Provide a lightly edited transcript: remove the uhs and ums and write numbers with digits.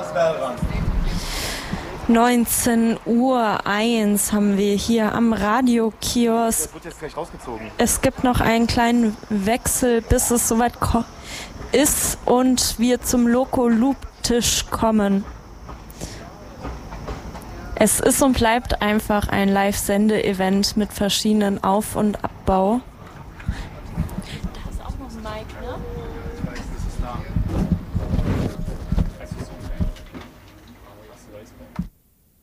19:01 haben wir hier am Radiokiosk. Das wird jetzt gleich rausgezogen. Es gibt noch einen kleinen Wechsel, bis es soweit ist und wir zum Loco-Loop-Tisch kommen. Es ist und bleibt einfach ein Live-Sende-Event mit verschiedenen Auf- und Abbau. Da ist auch noch ein Mic, ne? Ich weiß, das ist da.